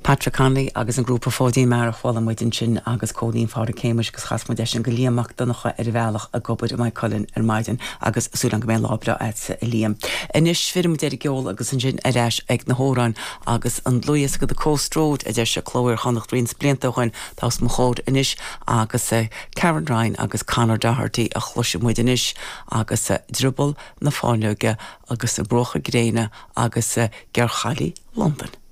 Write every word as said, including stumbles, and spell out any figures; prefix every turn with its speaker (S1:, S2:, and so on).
S1: Patrick Conley agus an grúpa fódaí mar a chhála muidin sin agus códaín fáda céimeis agus chas muid sin go líamach donnacha ar bhealach a gobud a mai colin ar maidin agus súlan go mé lábra éitsa i líam. Inis firim de geol agus an sin aréis ag na hóran agus an luas go the Coast Road a deis a chlóir chanacht rins blianta chuin tás mo chód inis agus Karen Ryan agus Conor Doherty a chluise muid inis agus dribble na fáinneoge agus a brocha gréine agus ger chalí London.